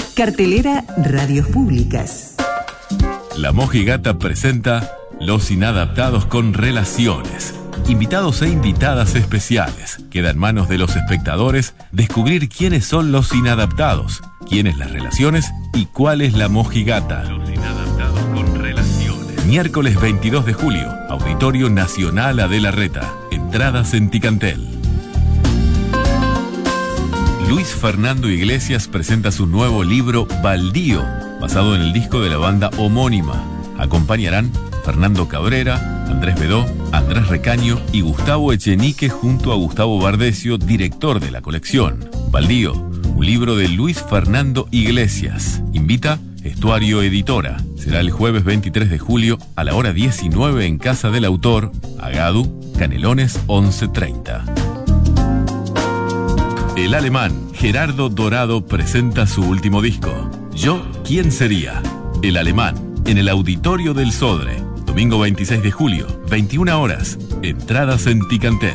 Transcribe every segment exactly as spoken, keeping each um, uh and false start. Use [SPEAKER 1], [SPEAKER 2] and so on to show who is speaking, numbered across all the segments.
[SPEAKER 1] Cartelera Radios Públicas.
[SPEAKER 2] La Mojigata presenta Los Inadaptados con Relaciones. Invitados e invitadas especiales. Queda en manos de los espectadores descubrir quiénes son los inadaptados, quiénes las relaciones y cuál es la Mojigata. Los Inadaptados con Relaciones. Miércoles veintidós de julio, Auditorio Nacional Adela Reta. Entradas en Ticantel. Luis Fernando Iglesias presenta su nuevo libro Baldío, basado en el disco de la banda homónima. Acompañarán Fernando Cabrera, Andrés Bedó, Andrés Recaño y Gustavo Echenique junto a Gustavo Bardesio, director de la colección. Baldío, un libro de Luis Fernando Iglesias. Invita Estuario Editora. Será el jueves veintitrés de julio a la hora diecinueve en Casa del Autor, Agadu, Canelones once treinta. El alemán Gerardo Dorado presenta su último disco, Yo, ¿quién sería? El alemán, en el Auditorio del Sodre, domingo veintiséis de julio, veintiuna horas, entradas en Ticantel.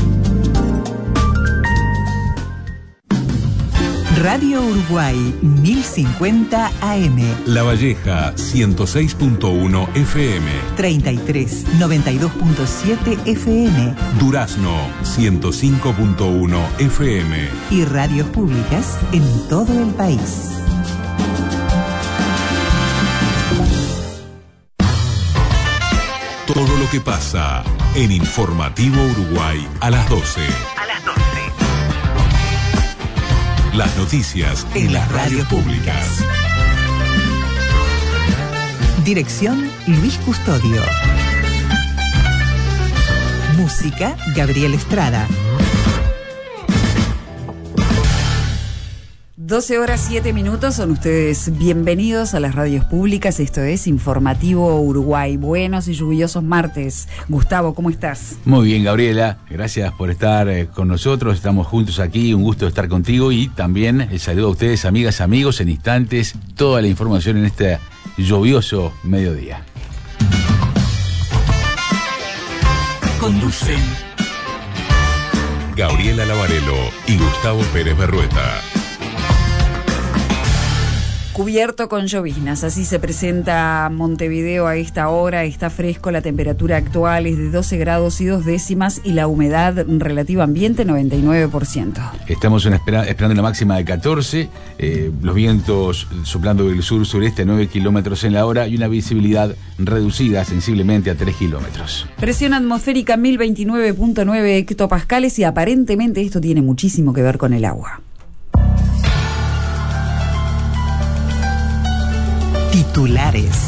[SPEAKER 1] Radio Uruguay mil cincuenta A M.
[SPEAKER 3] La Valleja ciento seis punto uno F M.
[SPEAKER 1] treinta y tres noventa y dos punto siete F M.
[SPEAKER 3] Durazno ciento cinco punto uno F M.
[SPEAKER 1] Y radios públicas en todo el país.
[SPEAKER 3] Todo lo que pasa en Informativo Uruguay a las doce.
[SPEAKER 1] A las doce.
[SPEAKER 3] Las noticias en las radios públicas.
[SPEAKER 1] Dirección Luis Custodio. Música Gabriel Estrada.
[SPEAKER 4] doce horas siete minutos, son ustedes bienvenidos a las radios públicas. Esto es Informativo Uruguay. Buenos y lluviosos martes. Gustavo, ¿cómo estás?
[SPEAKER 5] Muy bien, Gabriela. Gracias por estar eh, con nosotros. Estamos juntos aquí. Un gusto estar contigo. Y también el saludo a ustedes, amigas, amigos. En instantes, toda la información en este lluvioso mediodía.
[SPEAKER 1] Conducen
[SPEAKER 3] Gabriela Lavarello y Gustavo Pérez Berrueta.
[SPEAKER 4] Cubierto con lloviznas, así se presenta Montevideo a esta hora. Está fresco, la temperatura actual es de doce grados y dos décimas y la humedad relativa ambiente noventa y nueve por ciento.
[SPEAKER 5] Estamos en espera, esperando una máxima de catorce, eh, los vientos soplando del sur-sureste a nueve kilómetros en la hora y una visibilidad reducida sensiblemente a tres kilómetros.
[SPEAKER 4] Presión atmosférica mil veintinueve punto nueve hectopascales y aparentemente esto tiene muchísimo que ver con el agua.
[SPEAKER 1] Titulares.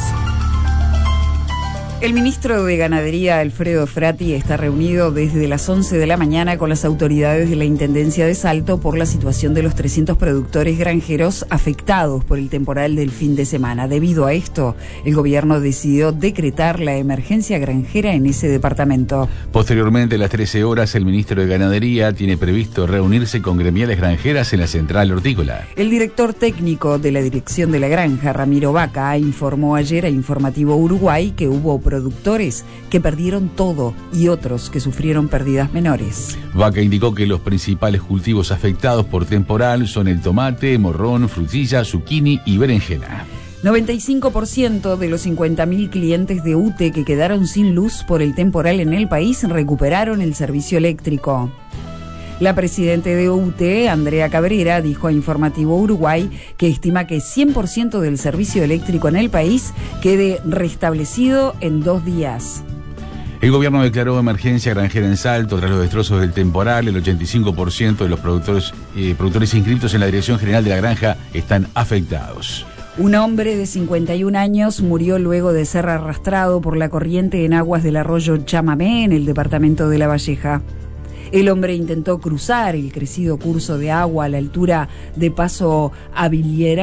[SPEAKER 4] El ministro de Ganadería, Alfredo Frati, está reunido desde las once de la mañana con las autoridades de la Intendencia de Salto por la situación de los trescientos productores granjeros afectados por el temporal del fin de semana. Debido a esto, el gobierno decidió decretar la emergencia granjera en ese departamento.
[SPEAKER 5] Posteriormente, a las trece horas, el ministro de Ganadería tiene previsto reunirse con gremiales granjeras en la central hortícola.
[SPEAKER 4] El director técnico de la Dirección de la Granja, Ramiro Vaca, informó ayer a Informativo Uruguay que hubo productores que perdieron todo y otros que sufrieron pérdidas menores.
[SPEAKER 5] Vaca indicó que los principales cultivos afectados por temporal son el tomate, morrón, frutilla, zucchini y berenjena.
[SPEAKER 4] noventa y cinco por ciento de los cincuenta mil clientes de U T E que quedaron sin luz por el temporal en el país recuperaron el servicio eléctrico. La presidente de U T E, Andrea Cabrera, dijo a Informativo Uruguay que estima que cien por ciento del servicio eléctrico en el país quede restablecido en dos días.
[SPEAKER 5] El gobierno declaró emergencia granjera en Salto tras los destrozos del temporal. El ochenta y cinco por ciento de los productores, eh, productores inscritos en la Dirección General de la Granja están afectados.
[SPEAKER 4] Un hombre de cincuenta y un años murió luego de ser arrastrado por la corriente en aguas del arroyo Chamamé en el departamento de La Valleja. El hombre intentó cruzar el crecido curso de agua a la altura de Paso Aviliera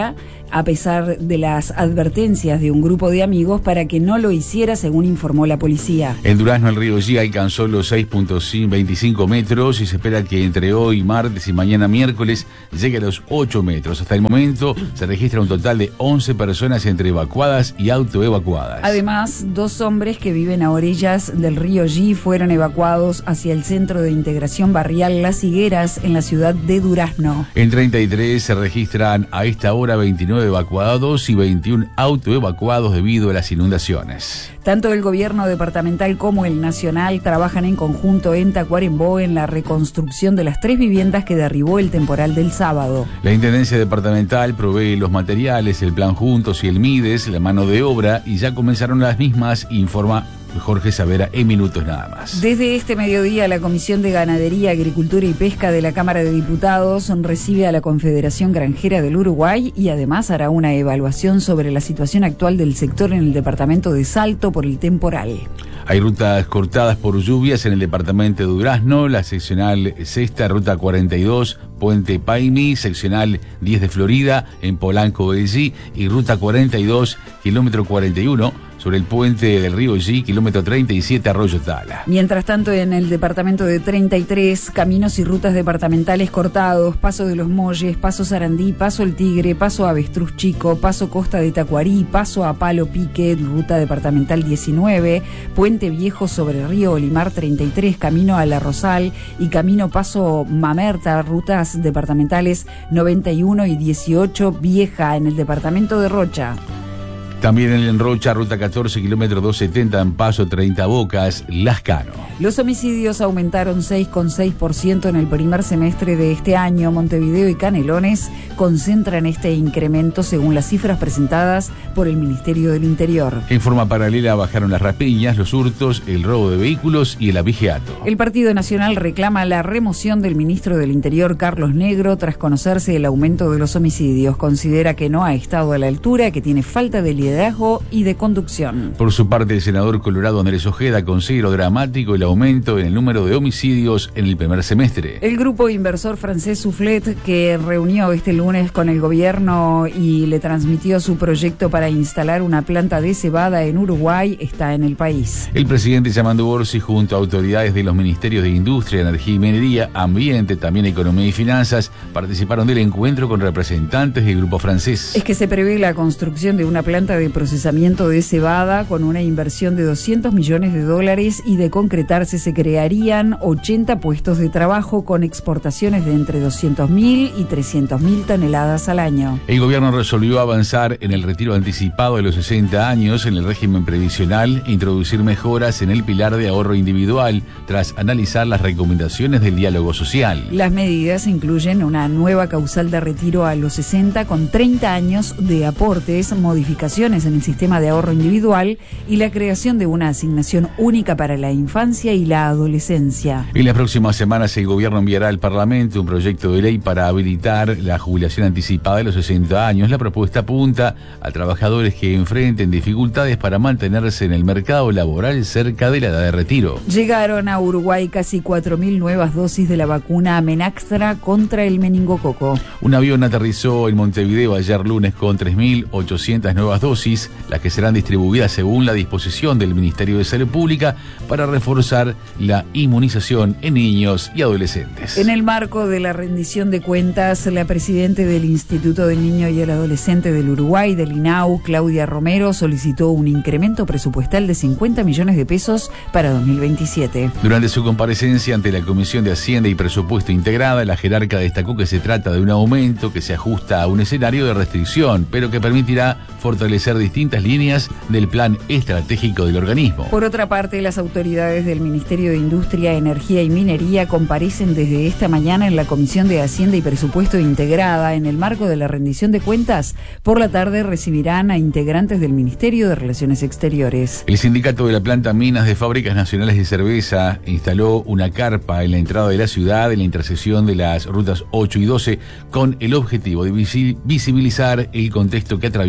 [SPEAKER 4] a pesar de las advertencias de un grupo de amigos para que no lo hiciera, según informó la policía.
[SPEAKER 5] En Durazno el río G alcanzó los seis punto veinticinco metros y se espera que entre hoy martes y mañana miércoles llegue a los ocho metros. Hasta el momento se registra un total de once personas entre evacuadas y autoevacuadas.
[SPEAKER 4] Además, dos hombres que viven a orillas del río G fueron evacuados hacia el Centro de Integración Barrial Las Higueras en la ciudad de Durazno.
[SPEAKER 5] En treinta y tres se registran a esta hora veintinueve evacuados y veintiún autoevacuados debido a las inundaciones.
[SPEAKER 4] Tanto el gobierno departamental como el nacional trabajan en conjunto en Tacuarembó en la reconstrucción de las tres viviendas que derribó el temporal del sábado.
[SPEAKER 5] La Intendencia Departamental provee los materiales, el Plan Juntos y el MIDES, la mano de obra, y ya comenzaron las mismas, informa Jorge Savera en minutos nada más.
[SPEAKER 4] Desde este mediodía, la Comisión de Ganadería, Agricultura y Pesca de la Cámara de Diputados recibe a la Confederación Granjera del Uruguay y además hará una evaluación sobre la situación actual del sector en el departamento de Salto por el temporal.
[SPEAKER 5] Hay rutas cortadas por lluvias en el departamento de Durazno, la seccional sexta, ruta cuarenta y dos, Puente Paimi, seccional diez de Florida, en Polanco Bellí, y ruta cuarenta y dos, kilómetro cuarenta y uno, sobre el puente del río G, kilómetro treinta y siete, Arroyo Tala.
[SPEAKER 4] Mientras tanto, en el departamento de treinta y tres, caminos y rutas departamentales cortados: Paso de los Molles, Paso Sarandí, Paso El Tigre, Paso Avestruz Chico, Paso Costa de Tacuarí, Paso a Palo Pique, ruta departamental diecinueve, Puente Viejo sobre Río Olimar treinta y tres, camino a La Rosal y camino Paso Mamerta, rutas departamentales noventa y uno y dieciocho, Vieja, en el departamento de Rocha.
[SPEAKER 5] También en Rocha, ruta catorce, kilómetro doscientos setenta, en Paso treinta Bocas, Lascano.
[SPEAKER 4] Los homicidios aumentaron seis coma seis por ciento en el primer semestre de este año. Montevideo y Canelones concentran este incremento según las cifras presentadas por el Ministerio del Interior.
[SPEAKER 5] En forma paralela bajaron las rapiñas, los hurtos, el robo de vehículos y el abigeato.
[SPEAKER 4] El Partido Nacional reclama la remoción del ministro del Interior, Carlos Negro, tras conocerse el aumento de los homicidios. Considera que no ha estado a la altura, que tiene falta de liderazgo y de conducción.
[SPEAKER 5] Por su parte, el senador colorado Andrés Ojeda considera dramático el aumento en el número de homicidios en el primer semestre.
[SPEAKER 4] El grupo inversor francés Soufflet, que reunió este lunes con el gobierno y le transmitió su proyecto para instalar una planta de cebada en Uruguay, está en el país.
[SPEAKER 5] El presidente Yamandú Orsi, junto a autoridades de los ministerios de Industria, Energía y Minería, Ambiente, también Economía y Finanzas, participaron del encuentro con representantes del grupo francés.
[SPEAKER 4] Es que se prevé la construcción de una planta de procesamiento de cebada con una inversión de doscientos millones de dólares y de concretarse se crearían ochenta puestos de trabajo con exportaciones de entre doscientos mil y trescientos mil toneladas al año.
[SPEAKER 5] El gobierno resolvió avanzar en el retiro anticipado de los sesenta años en el régimen previsional e introducir mejoras en el pilar de ahorro individual tras analizar las recomendaciones del diálogo social.
[SPEAKER 4] Las medidas incluyen una nueva causal de retiro a los sesenta con treinta años de aportes, modificaciones en el sistema de ahorro individual y la creación de una asignación única para la infancia y la adolescencia.
[SPEAKER 5] En las próximas semanas el gobierno enviará al Parlamento un proyecto de ley para habilitar la jubilación anticipada de los sesenta años. La propuesta apunta a trabajadores que enfrenten dificultades para mantenerse en el mercado laboral cerca de la edad de retiro.
[SPEAKER 4] Llegaron a Uruguay casi cuatro mil nuevas dosis de la vacuna Amenaxtra contra el meningococo.
[SPEAKER 5] Un avión aterrizó en Montevideo ayer lunes con tres mil ochocientas nuevas dosis, las que serán distribuidas según la disposición del Ministerio de Salud Pública para reforzar la inmunización en niños y adolescentes.
[SPEAKER 4] En el marco de la rendición de cuentas, la presidenta del Instituto del Niño y el Adolescente del Uruguay, del I N A U, Claudia Romero, solicitó un incremento presupuestal de cincuenta millones de pesos para dos mil veintisiete.
[SPEAKER 5] Durante su comparecencia ante la Comisión de Hacienda y Presupuesto Integrada, la jerarca destacó que se trata de un aumento que se ajusta a un escenario de restricción, pero que permitirá fortalecer distintas líneas del plan estratégico del organismo.
[SPEAKER 4] Por otra parte, las autoridades del Ministerio de Industria, Energía y Minería comparecen desde esta mañana en la Comisión de Hacienda y Presupuesto Integrada. En el marco de la rendición de cuentas, por la tarde recibirán a integrantes del Ministerio de Relaciones Exteriores.
[SPEAKER 5] El sindicato de la planta Minas de Fábricas Nacionales de Cerveza instaló una carpa en la entrada de la ciudad en la intersección de las rutas ocho y doce con el objetivo de visibilizar el contexto que atraviesa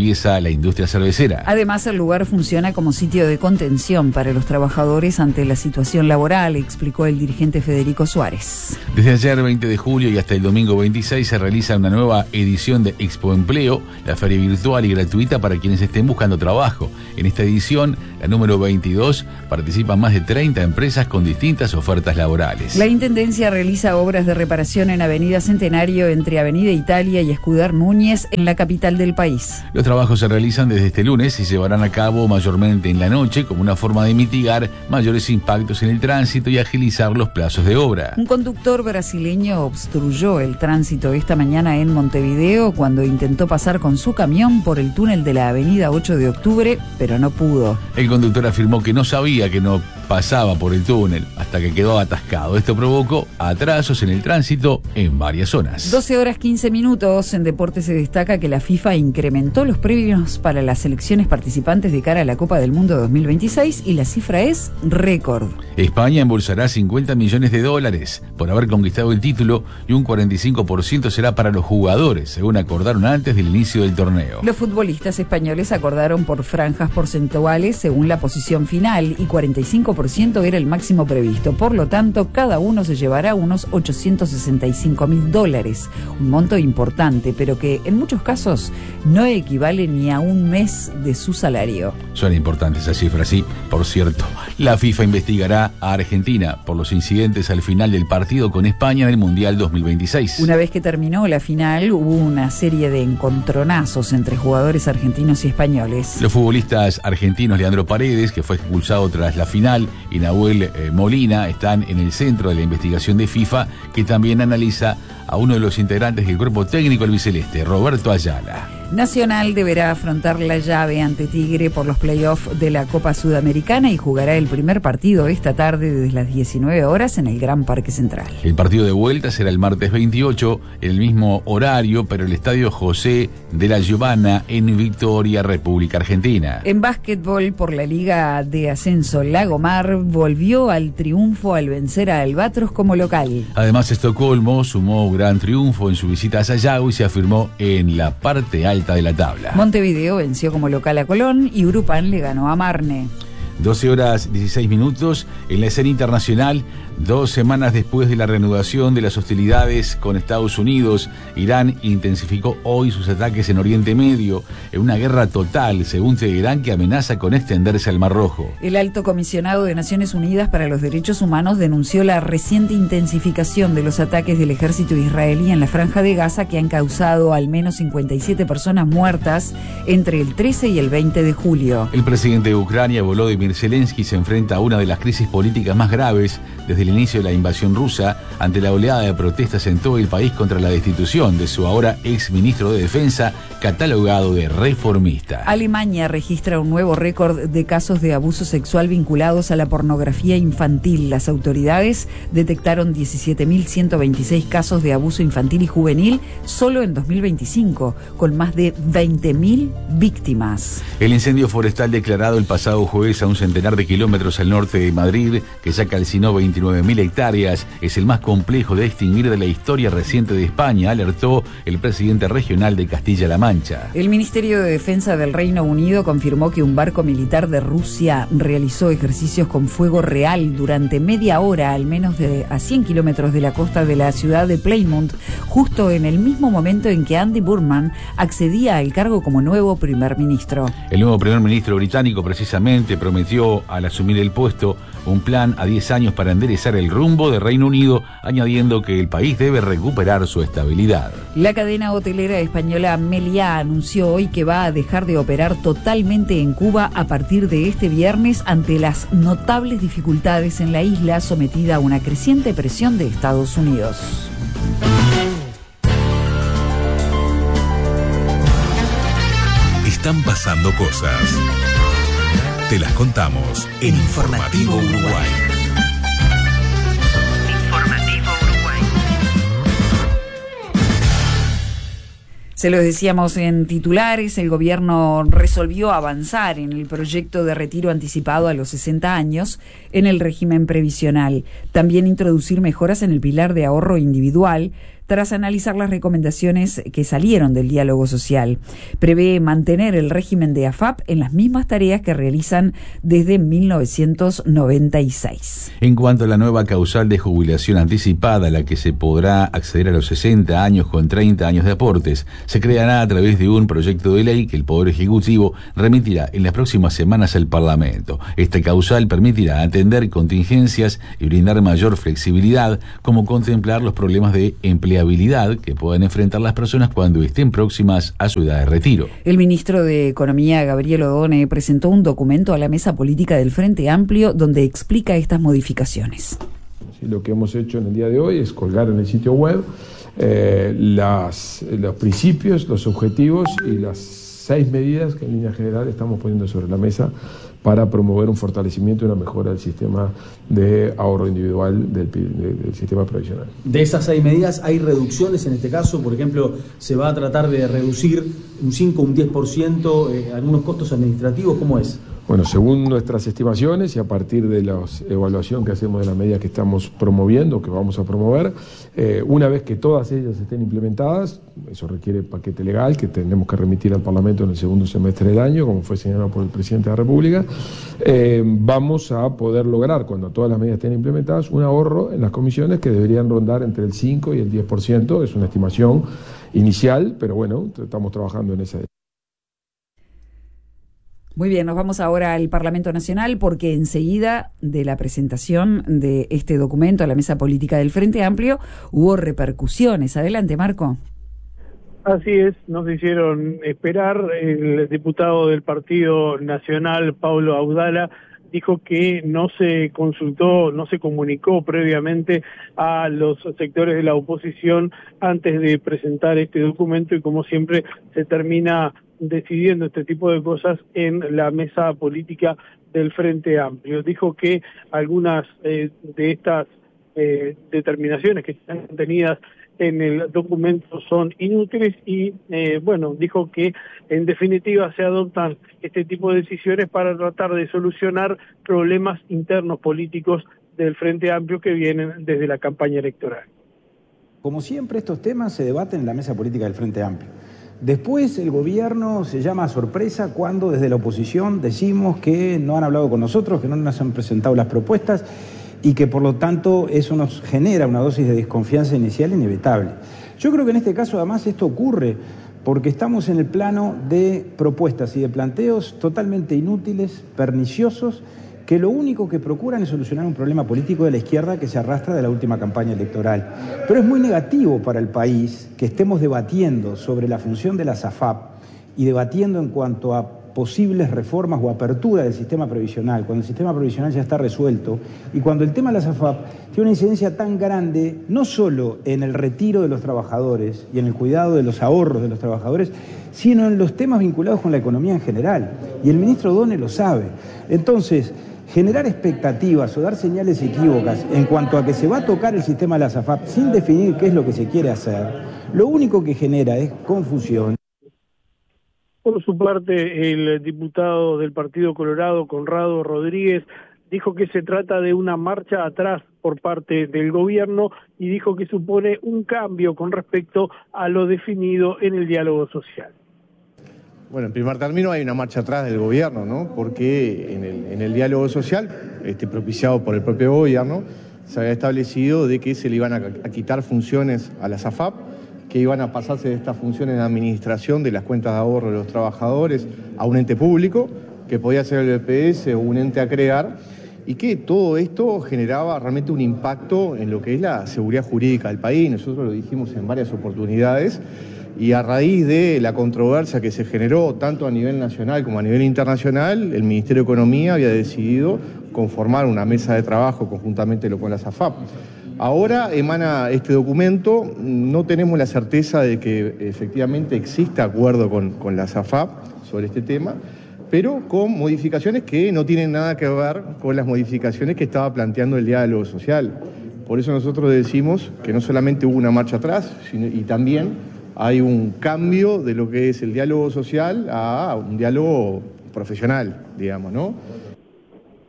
[SPEAKER 5] la industria cervecera.
[SPEAKER 4] Además, el lugar funciona como sitio de contención para los trabajadores ante la situación laboral, explicó el dirigente Federico Suárez.
[SPEAKER 5] Desde ayer, veinte de julio, y hasta el domingo veintiséis, se realiza una nueva edición de Expo Empleo, la feria virtual y gratuita para quienes estén buscando trabajo. En esta edición, la número veintidós, participan más de treinta empresas con distintas ofertas laborales.
[SPEAKER 4] La Intendencia realiza obras de reparación en Avenida Centenario entre Avenida Italia y Escudar Núñez en la capital del país.
[SPEAKER 5] Los trabajos se realizan desde este lunes y se llevarán a cabo mayormente en la noche como una forma de mitigar mayores impactos en el tránsito y agilizar los plazos de obra.
[SPEAKER 4] Un conductor brasileño obstruyó el tránsito esta mañana en Montevideo cuando intentó pasar con su camión por el túnel de la Avenida ocho de octubre, pero no pudo.
[SPEAKER 5] El conductor afirmó que no sabía que no pasaba por el túnel hasta que quedó atascado. Esto provocó atrasos en el tránsito en varias zonas.
[SPEAKER 4] doce horas quince minutos. En deporte se destaca que la FIFA incrementó los premios para las selecciones participantes de cara a la Copa del Mundo dos mil veintiséis y la cifra es récord.
[SPEAKER 5] España embolsará cincuenta millones de dólares por haber conquistado el título y un cuarenta y cinco por ciento será para los jugadores, según acordaron antes del inicio del torneo.
[SPEAKER 4] Los futbolistas españoles acordaron por franjas porcentuales según la posición final y cuarenta y cinco por ciento era el máximo previsto. Por lo tanto, cada uno se llevará unos ochocientos sesenta y cinco mil dólares, un monto importante, pero que en muchos casos no equivale ni a un mes de su salario.
[SPEAKER 5] Suena importante esa cifra, sí. Por cierto, la FIFA investigará a Argentina por los incidentes al final del partido con España en el Mundial dos mil veintiséis.
[SPEAKER 4] Una vez que terminó la final, hubo una serie de encontronazos entre jugadores argentinos y españoles.
[SPEAKER 5] Los futbolistas argentinos Leandro Paredes, que fue expulsado tras la final, y Nahuel eh, Molina están en el centro de la investigación de FIFA, que también analiza a uno de los integrantes del cuerpo técnico albiceleste, Roberto Ayala.
[SPEAKER 4] Nacional deberá afrontar la llave ante Tigre por los playoffs de la Copa Sudamericana y jugará el primer partido esta tarde desde las diecinueve horas en el Gran Parque Central.
[SPEAKER 5] El partido de vuelta será el martes veintiocho, en el mismo horario, pero el Estadio José de la Giovana en Victoria, República Argentina.
[SPEAKER 4] En básquetbol, por la Liga de Ascenso Lagomar, volvió al triunfo al vencer a Albatros como local.
[SPEAKER 5] Además, Estocolmo sumó gran triunfo en su visita a Sayago y se afirmó en la parte alta de la tabla.
[SPEAKER 4] Montevideo venció como local a Colón y Urupán le ganó a Marne.
[SPEAKER 5] doce horas dieciséis minutos. En la escena internacional, dos semanas después de la reanudación de las hostilidades con Estados Unidos, Irán intensificó hoy sus ataques en Oriente Medio, en una guerra total, según Teherán, que amenaza con extenderse al Mar Rojo.
[SPEAKER 4] El alto comisionado de Naciones Unidas para los Derechos Humanos denunció la reciente intensificación de los ataques del ejército israelí en la Franja de Gaza, que han causado al menos cincuenta y siete personas muertas entre el trece y el veinte de julio.
[SPEAKER 5] El presidente de Ucrania, Volodymyr Zelensky, se enfrenta a una de las crisis políticas más graves desde el inicio de la invasión rusa, ante la oleada de protestas en todo el país contra la destitución de su ahora ex ministro de Defensa, catalogado de reformista.
[SPEAKER 4] Alemania registra un nuevo récord de casos de abuso sexual vinculados a la pornografía infantil. Las autoridades detectaron diecisiete mil ciento veintiséis casos de abuso infantil y juvenil solo en dos mil veinticinco, con más de veinte mil víctimas.
[SPEAKER 5] El incendio forestal declarado el pasado jueves a un centenar de kilómetros al norte de Madrid, que ya calcinó veintinueve mil hectáreas, es el más complejo de extinguir de la historia reciente de España, alertó el presidente regional de Castilla-La Mancha.
[SPEAKER 4] El Ministerio de Defensa del Reino Unido confirmó que un barco militar de Rusia realizó ejercicios con fuego real durante media hora, al menos de a cien kilómetros de la costa de la ciudad de Plymouth, justo en el mismo momento en que Andy Burnham accedía al cargo como nuevo primer ministro.
[SPEAKER 5] El nuevo primer ministro británico precisamente prometió al asumir el puesto un plan a diez años para enderezar el rumbo de Reino Unido, añadiendo que el país debe recuperar su estabilidad.
[SPEAKER 4] La cadena hotelera española Meliá anunció hoy que va a dejar de operar totalmente en Cuba a partir de este viernes ante las notables dificultades en la isla sometida a una creciente presión de Estados Unidos.
[SPEAKER 3] Están pasando cosas. Te las contamos en Informativo Uruguay.
[SPEAKER 1] Informativo Uruguay.
[SPEAKER 4] Se lo decíamos en titulares, el gobierno resolvió avanzar en el proyecto de retiro anticipado a los sesenta años en el régimen previsional. También introducir mejoras en el pilar de ahorro individual, tras analizar las recomendaciones que salieron del diálogo social. Prevé mantener el régimen de A F A P en las mismas tareas que realizan desde mil novecientos noventa y seis.
[SPEAKER 5] En cuanto a la nueva causal de jubilación anticipada, a la que se podrá acceder a los sesenta años con treinta años de aportes, se creará a través de un proyecto de ley que el Poder Ejecutivo remitirá en las próximas semanas al Parlamento. Esta causal permitirá atender contingencias y brindar mayor flexibilidad, como contemplar los problemas de empleabilidad que puedan enfrentar las personas cuando estén próximas a su edad de retiro.
[SPEAKER 4] El ministro de Economía, Gabriel Odone, presentó un documento a la mesa política del Frente Amplio donde explica estas modificaciones.
[SPEAKER 6] Sí, lo que hemos hecho en el día de hoy es colgar en el sitio web eh, las, los principios, los objetivos y las seis medidas que en línea general estamos poniendo sobre la mesa para promover un fortalecimiento y una mejora del sistema de ahorro individual del, del sistema previsional.
[SPEAKER 7] De esas seis medidas, ¿hay reducciones en este caso? Por ejemplo, ¿se va a tratar de reducir un cinco, un diez por ciento eh, algunos costos administrativos? ¿Cómo es?
[SPEAKER 6] Bueno, según nuestras estimaciones y a partir de la evaluación que hacemos de las medidas que estamos promoviendo, que vamos a promover, eh, una vez que todas ellas estén implementadas, eso requiere paquete legal que tendremos que remitir al Parlamento en el segundo semestre del año, como fue señalado por el Presidente de la República, eh, vamos a poder lograr, cuando todas las medidas estén implementadas, un ahorro en las comisiones que deberían rondar entre el cinco y el diez por ciento, es una estimación inicial, pero bueno, estamos trabajando en esa.
[SPEAKER 4] Muy bien, nos vamos ahora al Parlamento Nacional porque enseguida de la presentación de este documento a la mesa política del Frente Amplio hubo repercusiones. Adelante, Marco.
[SPEAKER 8] Así es, nos hicieron esperar. El diputado del Partido Nacional, Pablo Audala, dijo que no se consultó, no se comunicó previamente a los sectores de la oposición antes de presentar este documento y como siempre se termina decidiendo este tipo de cosas en la mesa política del Frente Amplio. Dijo que algunas eh, de estas eh, determinaciones que están contenidas en el documento son inútiles y, eh, bueno, dijo que en definitiva se adoptan este tipo de decisiones para tratar de solucionar problemas internos políticos del Frente Amplio que vienen desde la campaña electoral.
[SPEAKER 9] Como siempre, estos temas se debaten en la mesa política del Frente Amplio. Después el gobierno se llama a sorpresa cuando desde la oposición decimos que no han hablado con nosotros, que no nos han presentado las propuestas y que por lo tanto eso nos genera una dosis de desconfianza inicial inevitable. Yo creo que en este caso además esto ocurre porque estamos en el plano de propuestas y de planteos totalmente inútiles, perniciosos, que lo único que procuran es solucionar un problema político de la izquierda que se arrastra de la última campaña electoral. Pero es muy negativo para el país que estemos debatiendo sobre la función de las A F A P y debatiendo en cuanto a posibles reformas o apertura del sistema previsional, cuando el sistema previsional ya está resuelto y cuando el tema de las A F A P tiene una incidencia tan grande, no solo en el retiro de los trabajadores y en el cuidado de los ahorros de los trabajadores, sino en los temas vinculados con la economía en general. Y el ministro Odone lo sabe. Entonces, generar expectativas o dar señales equívocas en cuanto a que se va a tocar el sistema de las A F A P sin definir qué es lo que se quiere hacer, lo único que genera es confusión.
[SPEAKER 8] Por su parte, el diputado del Partido Colorado, Conrado Rodríguez, dijo que se trata de una marcha atrás por parte del gobierno y dijo que supone un cambio con respecto a lo definido en el diálogo social.
[SPEAKER 10] Bueno, en primer término hay una marcha atrás del gobierno, ¿no? Porque en el, en el diálogo social, este, propiciado por el propio gobierno, se había establecido de que se le iban a, a quitar funciones a las A F A P, que iban a pasarse de estas funciones de administración de las cuentas de ahorro de los trabajadores a un ente público, que podía ser el B P S o un ente a crear, y que todo esto generaba realmente un impacto en lo que es la seguridad jurídica del país. Nosotros lo dijimos en varias oportunidades, y a raíz de la controversia que se generó tanto a nivel nacional como a nivel internacional, el Ministerio de Economía había decidido conformar una mesa de trabajo conjuntamente con las A F A P. Ahora emana este documento, no tenemos la certeza de que efectivamente exista acuerdo con, con las A F A P sobre este tema, pero con modificaciones que no tienen nada que ver con las modificaciones que estaba planteando el diálogo social. Por eso nosotros decimos que no solamente hubo una marcha atrás, sino, y también hay un cambio de lo que es el diálogo social a un diálogo profesional, digamos, ¿no?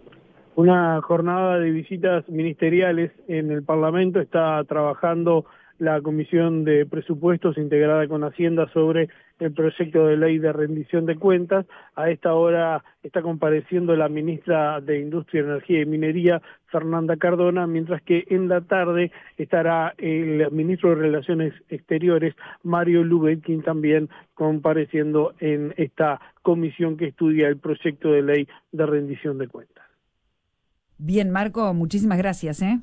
[SPEAKER 8] Una jornada de visitas ministeriales en el Parlamento está trabajando la Comisión de Presupuestos integrada con Hacienda sobre el proyecto de ley de rendición de cuentas. A esta hora está compareciendo la ministra de Industria, Energía y Minería, Fernanda Cardona, mientras que en la tarde estará el ministro de Relaciones Exteriores, Mario Lubetkin, también compareciendo en esta comisión que estudia el proyecto de ley de rendición de cuentas.
[SPEAKER 4] Bien, Marco, muchísimas gracias, ¿eh?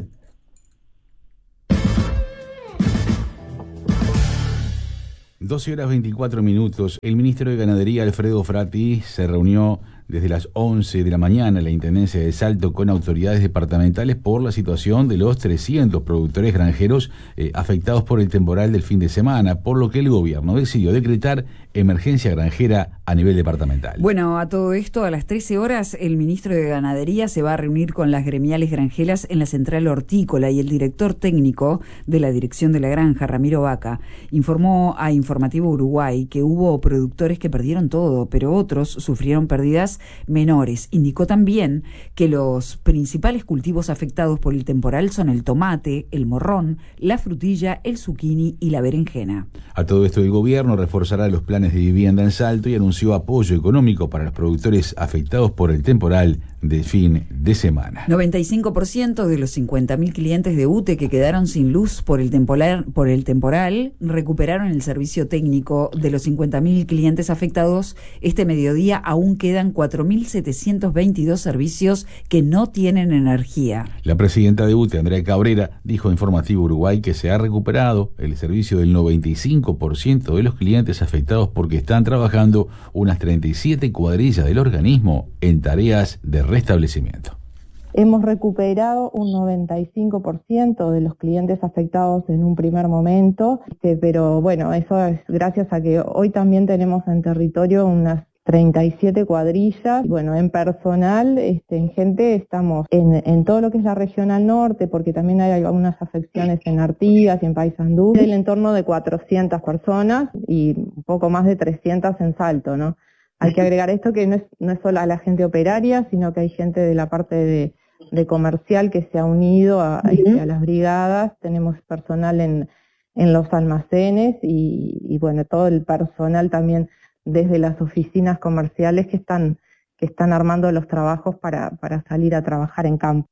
[SPEAKER 5] doce horas veinticuatro minutos. El ministro de Ganadería, Alfredo Frati, se reunió desde las once de la mañana en la Intendencia de Salto con autoridades departamentales por la situación de los trescientos productores granjeros eh, afectados por el temporal del fin de semana, por lo que el gobierno decidió decretar emergencia granjera a nivel departamental.
[SPEAKER 4] Bueno, a todo esto, a las trece horas, el ministro de Ganadería se va a reunir con las gremiales granjeras en la central hortícola y el director técnico de la dirección de la granja, Ramiro Vaca, informó a Informativo Uruguay que hubo productores que perdieron todo, pero otros sufrieron pérdidas menores. Indicó también que los principales cultivos afectados por el temporal son el tomate, el morrón, la frutilla, el zucchini y la berenjena.
[SPEAKER 5] A todo esto, el gobierno reforzará los planes de vivienda en Salto y anunció apoyo económico para los productores afectados por el temporal de fin de semana.
[SPEAKER 4] noventa y cinco por ciento de los cincuenta mil clientes de U T E que quedaron sin luz por el temporal, por el temporal recuperaron el servicio técnico. De los cincuenta mil clientes afectados, este mediodía aún quedan cuatro mil setecientos veintidós servicios que no tienen energía.
[SPEAKER 5] La presidenta de U T E, Andrea Cabrera, dijo a Informativo Uruguay que se ha recuperado el servicio del noventa y cinco por ciento de los clientes afectados porque están trabajando unas treinta y siete cuadrillas del organismo en tareas de restablecimiento.
[SPEAKER 11] Hemos recuperado un noventa y cinco por ciento de los clientes afectados en un primer momento, este, pero bueno, eso es gracias a que hoy también tenemos en territorio unas treinta y siete cuadrillas. Bueno, en personal, este, en gente, estamos en, en todo lo que es la región al norte, porque también hay algunas afecciones en Artigas y en Paysandú, del entorno de cuatrocientas personas y un poco más de trescientas en Salto, ¿no? Hay que agregar esto que no es, no es solo a la gente operaria, sino que hay gente de la parte de, de comercial que se ha unido a, uh-huh. a las brigadas. Tenemos personal en, en los almacenes y, y bueno, todo el personal también desde las oficinas comerciales que están, que están armando los trabajos para, para salir a trabajar en campo.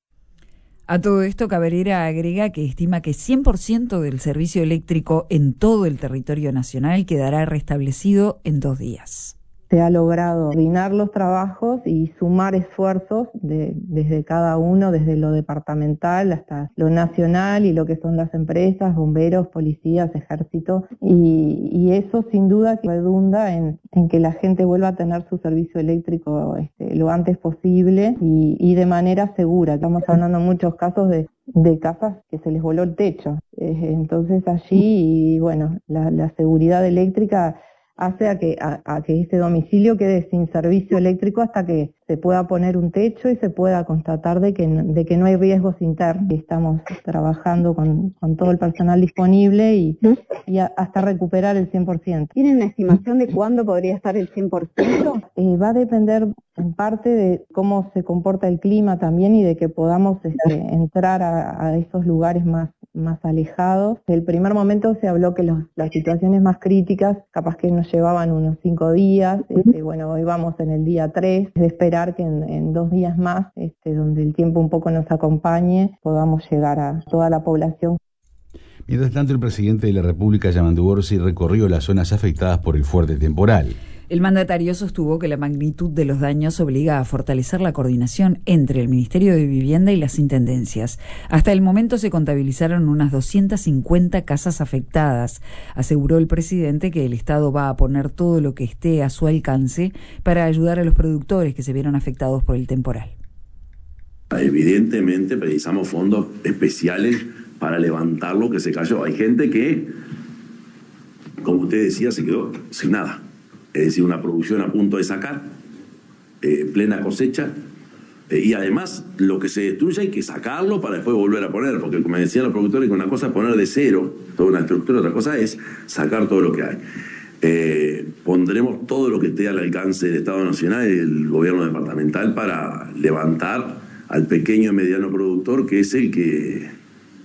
[SPEAKER 4] A todo esto, Cabrera agrega que estima que cien por ciento del servicio eléctrico en todo el territorio nacional quedará restablecido en dos días.
[SPEAKER 11] Se ha logrado coordinar los trabajos y sumar esfuerzos de, desde cada uno, desde lo departamental hasta lo nacional y lo que son las empresas, bomberos, policías, ejército, y, y eso sin duda redunda en, en que la gente vuelva a tener su servicio eléctrico este, lo antes posible y, y de manera segura. Estamos hablando en muchos casos de, de casas que se les voló el techo, eh, entonces allí, y bueno, la, la seguridad eléctrica hace a que, a, a que ese domicilio quede sin servicio eléctrico hasta que se pueda poner un techo y se pueda constatar de que, de que no hay riesgos internos. Estamos trabajando con, con todo el personal disponible y, y a, hasta recuperar el cien por ciento.
[SPEAKER 12] ¿Tienen una estimación de cuándo podría estar el cien por ciento?
[SPEAKER 11] Eh, va a depender en parte de cómo se comporta el clima también y de que podamos este, entrar a, a esos lugares más, más alejados. En el primer momento se habló que los, las situaciones más críticas capaz que nos llevaban unos cinco días, este, bueno, hoy vamos en el día tres, de esperar que en, en dos días más, este, donde el tiempo un poco nos acompañe, podamos llegar a toda la población.
[SPEAKER 5] Mientras tanto, el presidente de la República, Yamandu Orsi, recorrió las zonas afectadas por el fuerte temporal.
[SPEAKER 4] El mandatario sostuvo que la magnitud de los daños obliga a fortalecer la coordinación entre el Ministerio de Vivienda y las intendencias. Hasta el momento se contabilizaron unas doscientas cincuenta casas afectadas. Aseguró el presidente que el Estado va a poner todo lo que esté a su alcance para ayudar a los productores que se vieron afectados por el temporal.
[SPEAKER 13] Evidentemente precisamos fondos especiales para levantar lo que se cayó. Hay gente que, como usted decía, se quedó sin nada. Es decir, una producción a punto de sacar, eh, plena cosecha, eh, y además lo que se destruye hay que sacarlo para después volver a poner, porque como decían los productores, que una cosa es poner de cero toda una estructura, otra cosa es sacar todo lo que hay. Eh, pondremos todo lo que esté al alcance del Estado Nacional y del gobierno departamental para levantar al pequeño y mediano productor, que es el que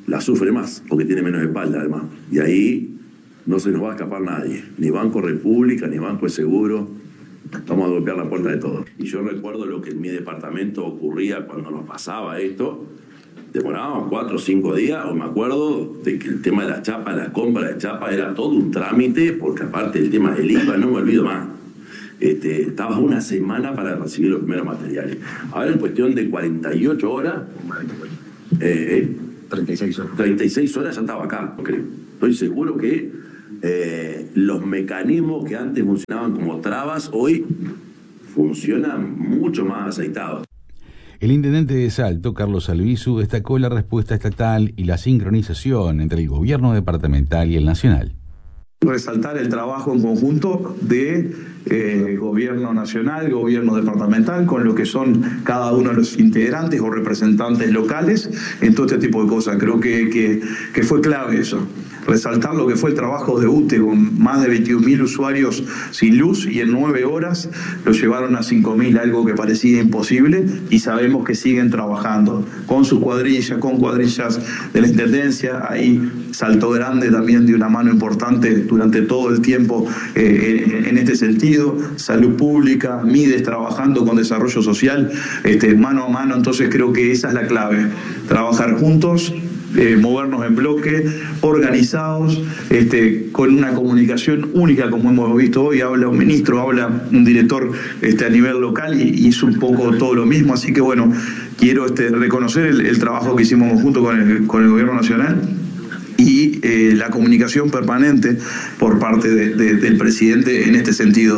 [SPEAKER 13] la sufre más, porque tiene menos espalda además. Y ahí no se nos va a escapar nadie, ni Banco República, ni Banco de Seguro. Vamos a golpear la puerta de todos. Y yo recuerdo lo que en mi departamento ocurría cuando nos pasaba esto. Demorábamos cuatro o cinco días, o me acuerdo de que el tema de la chapa, la compra de chapa, era todo un trámite, porque aparte el tema del I V A, no me olvido más. Este, estaba una semana para recibir los primeros materiales. Ahora en cuestión de cuarenta y ocho horas, eh,
[SPEAKER 14] treinta y seis horas.
[SPEAKER 13] treinta y seis horas ya estaba acá, creo. Estoy seguro que eh, los mecanismos que antes funcionaban como trabas, hoy funcionan mucho más aceitados.
[SPEAKER 5] El intendente de Salto, Carlos Albizu, destacó la respuesta estatal y la sincronización entre el gobierno departamental y el nacional.
[SPEAKER 15] Resaltar el trabajo en conjunto de eh, gobierno nacional, gobierno departamental, con lo que son cada uno de los integrantes o representantes locales en todo este tipo de cosas. Creo que, que, que fue clave eso. Resaltar lo que fue el trabajo de U T E con más de veintiún mil usuarios sin luz y en nueve horas lo llevaron a cinco mil, algo que parecía imposible, y sabemos que siguen trabajando con su cuadrilla, con cuadrillas de la Intendencia. Ahí Salto Grande también dio una mano importante durante todo el tiempo eh, en este sentido. Salud Pública, Mides trabajando con desarrollo social, este, mano a mano. Entonces creo que esa es la clave, trabajar juntos, Eh, movernos en bloque, organizados, este, con una comunicación única, como hemos visto hoy. Habla un ministro, habla un director este, a nivel local, y, y es un poco todo lo mismo. Así que bueno, quiero este, reconocer el, el trabajo que hicimos junto con el, con el gobierno nacional y eh, la comunicación permanente por parte de, de, del presidente en este sentido.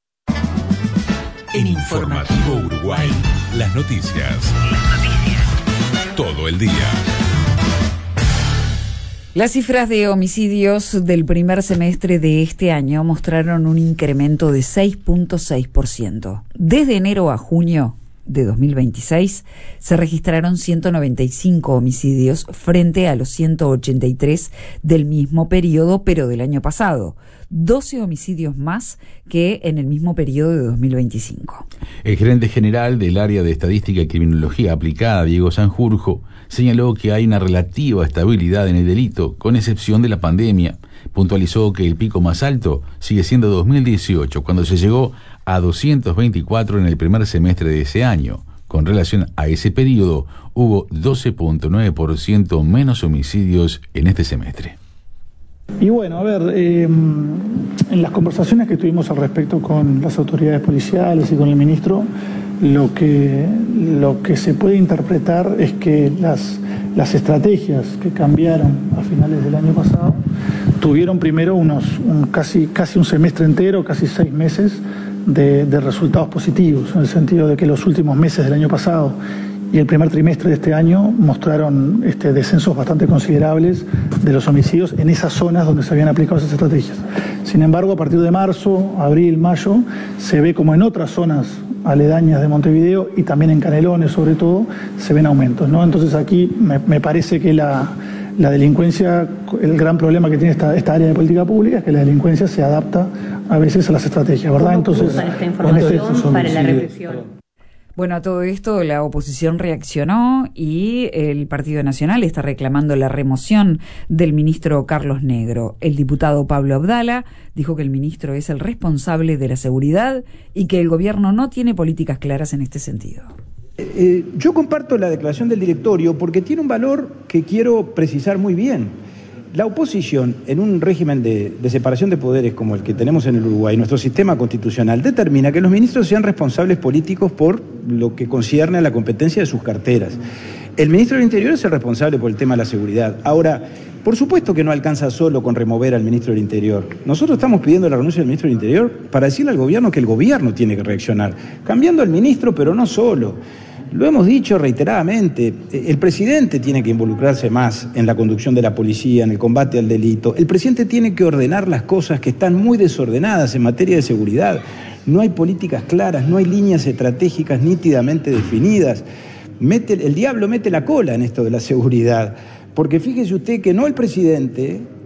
[SPEAKER 3] En Informativo Uruguay, las noticias. Las noticias. Todo el día.
[SPEAKER 4] Las cifras de homicidios del primer semestre de este año mostraron un incremento de seis punto seis por ciento. Desde enero a junio de dos mil veintiséis se registraron ciento noventa y cinco homicidios frente a los ciento ochenta y tres del mismo periodo, pero del año pasado. doce homicidios más que en el mismo periodo de dos mil veinticinco.
[SPEAKER 5] El gerente general del área de Estadística y Criminología Aplicada, Diego Sanjurjo, señaló que hay una relativa estabilidad en el delito, con excepción de la pandemia. Puntualizó que el pico más alto sigue siendo dos mil dieciocho, cuando se llegó a doscientos veinticuatro en el primer semestre de ese año. Con relación a ese periodo, hubo doce punto nueve por ciento menos homicidios en este semestre.
[SPEAKER 16] Y bueno, a ver, eh, en las conversaciones que tuvimos al respecto con las autoridades policiales y con el ministro, lo que, lo que se puede interpretar es que las, las estrategias que cambiaron a finales del año pasado tuvieron primero unos un, casi, casi un semestre entero, casi seis meses de, de resultados positivos, en el sentido de que los últimos meses del año pasado y el primer trimestre de este año mostraron este, descensos bastante considerables de los homicidios en esas zonas donde se habían aplicado esas estrategias. Sin embargo, a partir de marzo, abril, mayo, se ve como en otras zonas aledañas de Montevideo y también en Canelones sobre todo, se ven aumentos, ¿no? Entonces aquí me, me parece que la, la delincuencia, el gran problema que tiene esta, esta área de política pública es que la delincuencia se adapta a veces a las estrategias, ¿verdad? Entonces,
[SPEAKER 17] para esta información,
[SPEAKER 16] este,
[SPEAKER 17] para la reflexión.
[SPEAKER 4] Bueno, a todo esto la oposición reaccionó y el Partido Nacional está reclamando la remoción del ministro Carlos Negro. El diputado Pablo Abdala dijo que el ministro es el responsable de la seguridad y que el gobierno no tiene políticas claras en este sentido.
[SPEAKER 9] Eh, yo comparto la declaración del directorio porque tiene un valor que quiero precisar muy bien. La oposición, en un régimen de, de separación de poderes como el que tenemos en el Uruguay, nuestro sistema constitucional determina que los ministros sean responsables políticos por lo que concierne a la competencia de sus carteras. El ministro del Interior es el responsable por el tema de la seguridad. Ahora, por supuesto que no alcanza solo con remover al ministro del Interior. Nosotros estamos pidiendo la renuncia del ministro del Interior para decirle al gobierno que el gobierno tiene que reaccionar, cambiando al ministro, pero no solo. Lo hemos dicho reiteradamente, el presidente tiene que involucrarse más en la conducción de la policía, en el combate al delito. El presidente tiene que ordenar las cosas que están muy desordenadas en materia de seguridad. No hay políticas claras, no hay líneas estratégicas nítidamente definidas. Mete, el diablo mete la cola en esto de la seguridad, porque fíjese usted que no el presidente,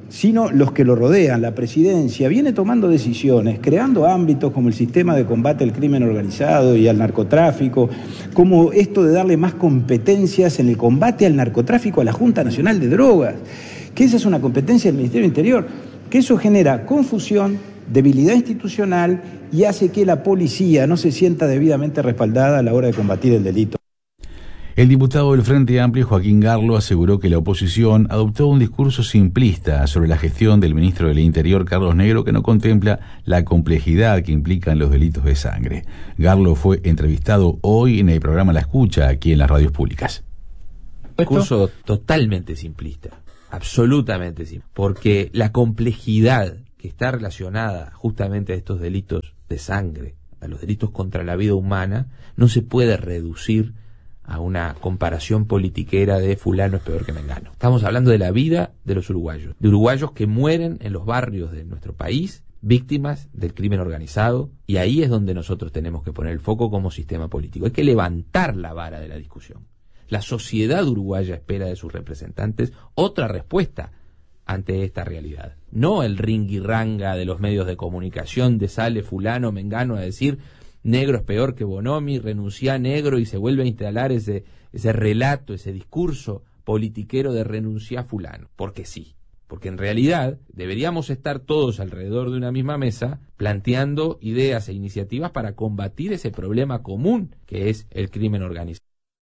[SPEAKER 9] sino los que lo rodean. La presidencia viene tomando decisiones, creando ámbitos como el sistema de combate al crimen organizado y al narcotráfico, como esto de darle más competencias en el combate al narcotráfico a la Junta Nacional de Drogas, que esa es una competencia del Ministerio del Interior, que eso genera confusión, debilidad institucional y hace que la policía no se sienta debidamente respaldada a la hora de combatir el delito.
[SPEAKER 5] El diputado del Frente Amplio, Joaquín Garlo, aseguró que la oposición adoptó un discurso simplista sobre la gestión del ministro del Interior, Carlos Negro, que no contempla la complejidad que implican los delitos de sangre. Garlo fue entrevistado hoy en el programa La Escucha, aquí en las radios públicas.
[SPEAKER 14] Un discurso totalmente simplista, absolutamente simplista, porque la complejidad que está relacionada justamente a estos delitos de sangre, a los delitos contra la vida humana, no se puede reducir a una comparación politiquera de fulano es peor que mengano. Estamos hablando de la vida de los uruguayos, de uruguayos que mueren en los barrios de nuestro país, víctimas del crimen organizado, y ahí es donde nosotros tenemos que poner el foco como sistema político. Hay que levantar la vara de la discusión. La sociedad uruguaya espera de sus representantes otra respuesta ante esta realidad. No el ringirranga de los medios de comunicación de sale fulano, mengano a decir negro es peor que Bonomi, renuncia negro y se vuelve a instalar ese, ese relato, ese discurso politiquero de renuncia fulano. Porque sí, porque en realidad deberíamos estar todos alrededor de una misma mesa planteando ideas e iniciativas para combatir ese problema común que es el crimen organizado.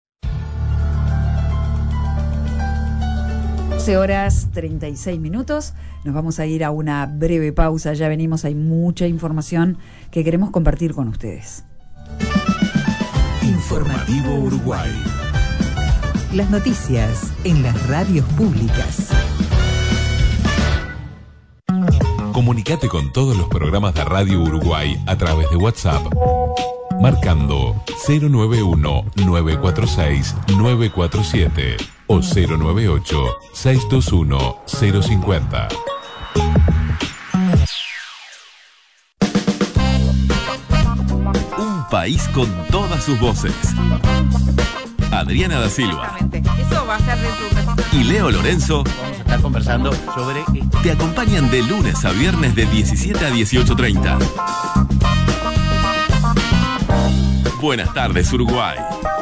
[SPEAKER 4] doce horas treinta y seis minutos, nos vamos a ir a una breve pausa, ya venimos, hay mucha información que queremos compartir con ustedes.
[SPEAKER 3] Informativo Uruguay.
[SPEAKER 1] Las noticias en las radios públicas.
[SPEAKER 3] Comunicate con todos los programas de Radio Uruguay a través de WhatsApp, marcando cero nueve uno, nueve cuatro seis, nueve cuatro siete o cero nueve ocho, seis dos uno, cero cinco cero.
[SPEAKER 2] Un país con todas sus voces. Adriana da Silva.
[SPEAKER 17] Eso va a ser de tu...
[SPEAKER 2] Y Leo Lorenzo
[SPEAKER 18] Vamos a estar conversando sobre...
[SPEAKER 2] te acompañan de lunes a viernes de diecisiete a dieciocho treinta. Buenas tardes, Uruguay.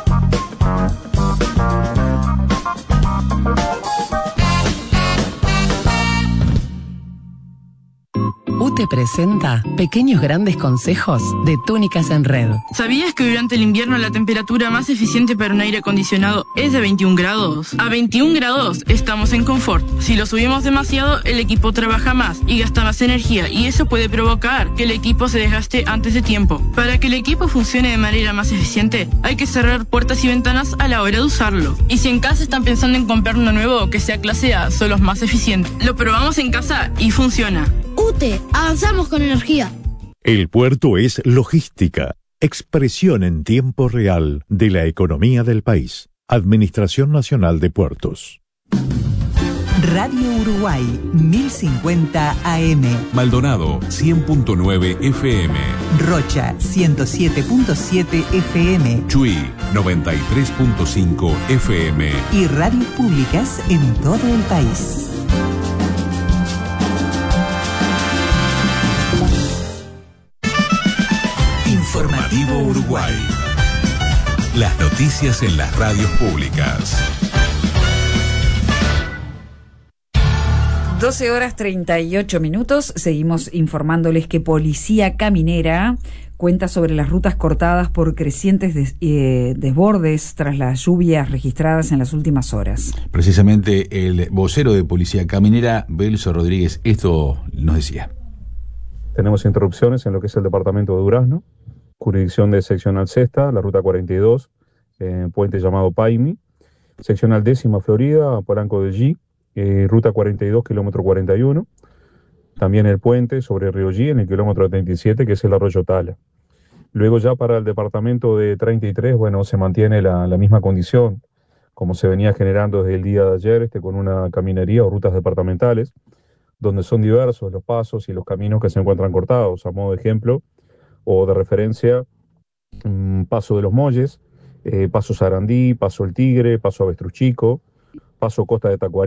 [SPEAKER 19] U T E presenta Pequeños Grandes Consejos de Túnicas en Red.
[SPEAKER 20] ¿Sabías que durante el invierno la temperatura más eficiente para un aire acondicionado es de veintiún grados? A veintiún grados estamos en confort. Si lo subimos demasiado, el equipo trabaja más y gasta más energía, y eso puede provocar que el equipo se desgaste antes de tiempo. Para que el equipo funcione de manera más eficiente, hay que cerrar puertas y ventanas a la hora de usarlo. Y si en casa están pensando en comprar uno nuevo que sea clase A, son los más eficientes. Lo probamos en casa y funciona.
[SPEAKER 21] U T E, avanzamos con energía.
[SPEAKER 22] El puerto es logística, expresión en tiempo real de la economía del país. Administración Nacional de Puertos.
[SPEAKER 1] Radio Uruguay, mil cincuenta A M.
[SPEAKER 3] Maldonado, cien punto nueve F M.
[SPEAKER 1] Rocha, ciento siete punto siete F M.
[SPEAKER 3] Chuy, noventa y tres punto cinco F M.
[SPEAKER 1] Y radios públicas en todo el país.
[SPEAKER 3] Informativo Uruguay. Las noticias en las radios públicas.
[SPEAKER 4] doce horas treinta y ocho minutos. Seguimos informándoles que Policía Caminera cuenta sobre las rutas cortadas por crecientes des, eh, desbordes tras las lluvias registradas en las últimas horas.
[SPEAKER 5] Precisamente el vocero de Policía Caminera, Belso Rodríguez, esto nos decía.
[SPEAKER 23] Tenemos interrupciones en lo que es el departamento de Durazno, jurisdicción de seccional sexta, la ruta cuarenta y dos, eh, puente llamado Paimi, seccional décima Florida, Polanco de G, eh, ruta cuarenta y dos, kilómetro cuarenta y uno, también el puente sobre Río G en el kilómetro treinta y siete, que es el arroyo Tala. Luego ya para el departamento de treinta y tres, bueno, se mantiene la, la misma condición, como se venía generando desde el día de ayer, este, con una caminería o rutas departamentales, donde son diversos los pasos y los caminos que se encuentran cortados. A modo de ejemplo o de referencia, um, Paso de los Molles, eh, Paso Sarandí, Paso El Tigre, Paso Avestruz Chico, Paso Costa de Tacuarí,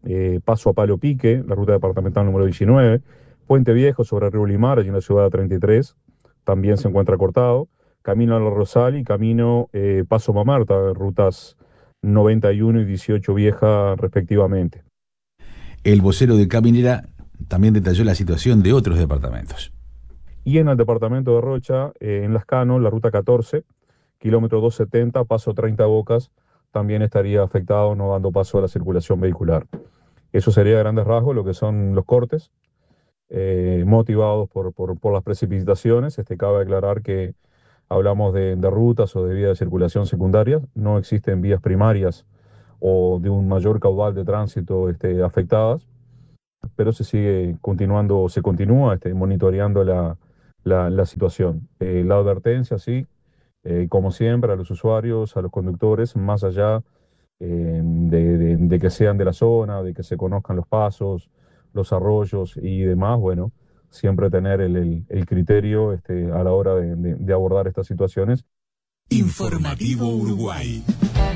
[SPEAKER 23] eh, paso a Palo Pique, la ruta departamental número diecinueve, Puente Viejo sobre Río Limar, allí en la ciudad de treinta y tres, también se encuentra cortado, camino a La Rosal y camino eh, Paso Mamarta, rutas noventa y uno y dieciocho Vieja respectivamente.
[SPEAKER 5] El vocero de Caminera también detalló la situación de otros departamentos.
[SPEAKER 23] Y en el departamento de Rocha, eh, en Lascano, la ruta catorce, kilómetro doscientos setenta, paso treinta Bocas, también estaría afectado, no dando paso a la circulación vehicular. Eso sería a grandes rasgos lo que son los cortes, eh, motivados por, por, por las precipitaciones. Este, cabe aclarar que hablamos de, de rutas o de vías de circulación secundarias, no existen vías primarias o de un mayor caudal de tránsito este, afectadas, pero se sigue continuando, se continúa este, monitoreando la, la, la situación. Eh, la advertencia, sí, eh, como siempre, a los usuarios, a los conductores, más allá eh, de, de, de que sean de la zona, de que se conozcan los pasos, los arroyos y demás, bueno, siempre tener el, el, el criterio este, a la hora de, de, de abordar estas situaciones.
[SPEAKER 22] Informativo Uruguay.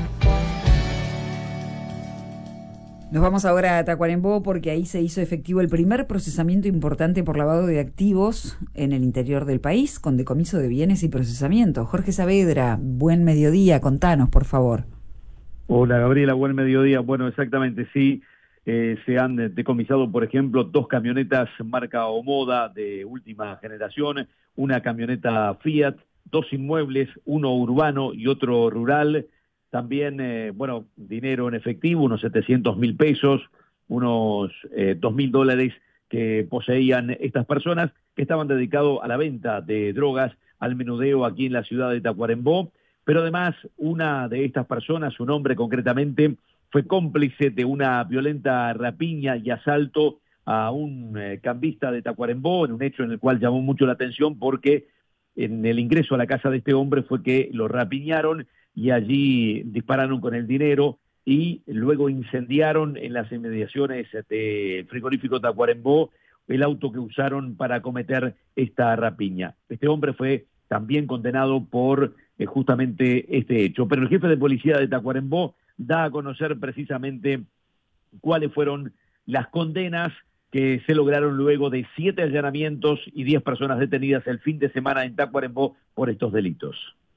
[SPEAKER 4] Nos vamos ahora a Tacuarembó porque ahí se hizo efectivo el primer procesamiento importante por lavado de activos en el interior del país, con decomiso de bienes y procesamiento. Jorge Saavedra, buen mediodía, contanos, por favor.
[SPEAKER 6] Hola, Gabriela, buen mediodía. Bueno, exactamente, sí, eh, se han decomisado, por ejemplo, dos camionetas marca Omoda de última generación, una camioneta Fiat, dos inmuebles, uno urbano y otro rural. También, eh, bueno, dinero en efectivo, unos setecientos mil pesos, unos eh, dos mil dólares que poseían estas personas que estaban dedicados a la venta de drogas, al menudeo aquí en la ciudad de Tacuarembó. Pero además, una de estas personas, un hombre concretamente, fue cómplice de una violenta rapiña y asalto a un eh, cambista de Tacuarembó, en un hecho en el cual llamó mucho la atención porque en el ingreso a la casa de este hombre fue que lo rapiñaron y allí dispararon con el dinero y luego incendiaron en las inmediaciones del frigorífico Tacuarembó el auto que usaron para cometer esta rapiña. Este hombre fue también condenado por eh, justamente este hecho, pero el jefe de policía de Tacuarembó da a conocer precisamente cuáles fueron las condenas que se lograron luego de siete allanamientos y diez personas detenidas el fin de semana en Tacuarembó por estos delitos.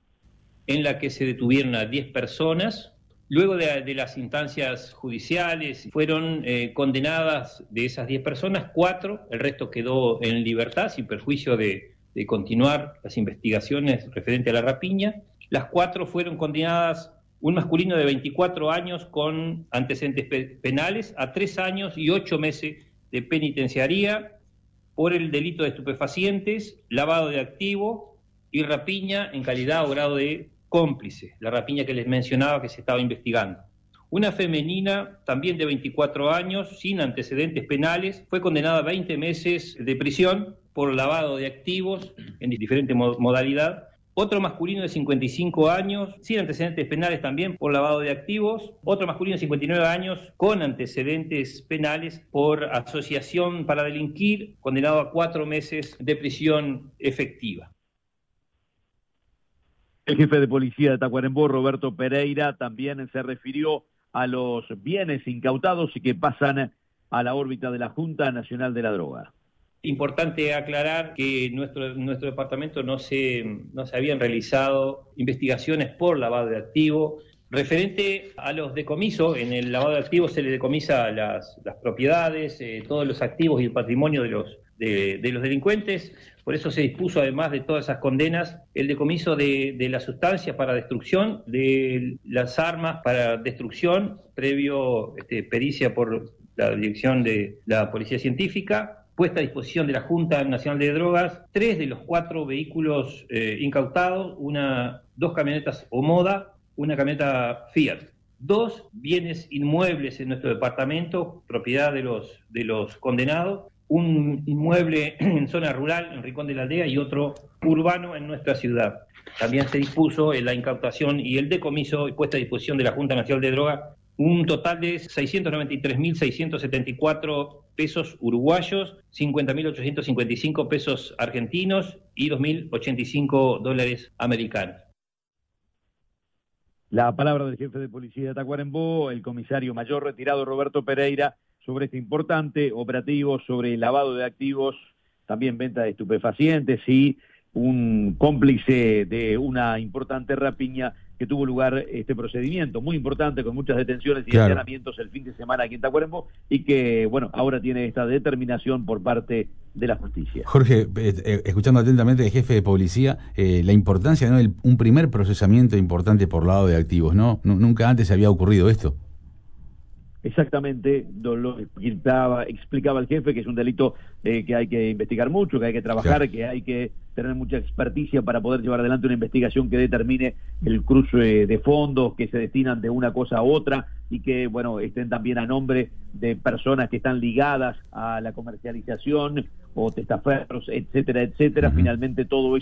[SPEAKER 7] En la que se detuvieron a diez personas. Luego de, de las instancias judiciales fueron eh, condenadas de esas diez personas, cuatro, el resto quedó en libertad sin perjuicio de, de continuar las investigaciones referente a la rapiña. Las cuatro fueron condenadas, un masculino de veinticuatro años con antecedentes pe- penales, a tres años y ocho meses de penitenciaría por el delito de estupefacientes, lavado de activos y rapiña en calidad o grado de cómplice, la rapiña que les mencionaba que se estaba investigando. Una femenina, también de veinticuatro años, sin antecedentes penales, fue condenada a veinte meses de prisión por lavado de activos en diferente mo- modalidad. Otro masculino de cincuenta y cinco años, sin antecedentes penales también por lavado de activos. Otro masculino de cincuenta y nueve años, con antecedentes penales por asociación para delinquir, condenado a cuatro meses de prisión efectiva.
[SPEAKER 6] El jefe de policía de Tacuarembó, Roberto Pereira, también se refirió a los bienes incautados y que pasan a la órbita de la Junta Nacional de la Droga.
[SPEAKER 7] Importante aclarar que en nuestro, nuestro departamento no se, no se habían realizado investigaciones por lavado de activos. Referente a los decomisos, en el lavado de activos se le decomisa las, las propiedades, eh, todos los activos y el patrimonio de los, de, de los delincuentes. Por eso se dispuso, además de todas esas condenas, el decomiso de, de las sustancias para destrucción, de las armas para destrucción, previo este, pericia por la dirección de la Policía Científica, puesta a disposición de la Junta Nacional de Drogas, tres de los cuatro vehículos eh, incautados, una, dos camionetas Omoda, una camioneta Fiat. Dos bienes inmuebles en nuestro departamento, propiedad de los, de los condenados, un inmueble en zona rural, en Rincón de la Aldea, y otro urbano en nuestra ciudad. También se dispuso en la incautación y el decomiso y puesta a disposición de la Junta Nacional de Drogas un total de seiscientos noventa y tres mil seiscientos setenta y cuatro pesos uruguayos, cincuenta mil ochocientos cincuenta y cinco pesos argentinos y dos mil ochenta y cinco dólares americanos.
[SPEAKER 6] La palabra del jefe de policía de Tacuarembó, el comisario mayor retirado Roberto Pereira, sobre este importante operativo sobre lavado de activos, también venta de estupefacientes y un cómplice de una importante rapiña que tuvo lugar este procedimiento, muy importante, con muchas detenciones y
[SPEAKER 5] claro.
[SPEAKER 6] allanamientos el fin de semana aquí en Tacuarembó, y que, bueno, ahora tiene esta determinación por parte de la justicia.
[SPEAKER 5] Jorge, eh, escuchando atentamente al jefe de policía, eh, la importancia, ¿no?, el, un primer procesamiento importante por lavado de activos, ¿no? N- nunca antes había ocurrido esto.
[SPEAKER 6] Exactamente, lo explicaba, explicaba el jefe, que es un delito eh, que hay que investigar mucho, que hay que trabajar, claro. que hay que tener mucha experticia para poder llevar adelante una investigación que determine el cruce de fondos que se destinan de una cosa a otra y que, bueno, estén también a nombre de personas que están ligadas a la comercialización o testaferros, etcétera, etcétera. Uh-huh. Finalmente todo